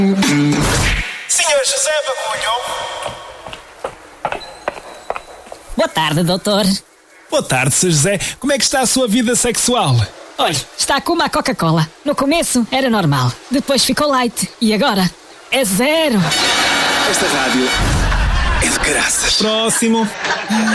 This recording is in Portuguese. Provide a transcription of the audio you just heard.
Senhor José Bagulho. Boa tarde, doutor. Boa tarde, Sr. José. Como é que está a sua vida sexual? Olha, está como a Coca-Cola. No começo era normal, depois ficou light e agora é zero. Esta rádio é de graças. Próximo.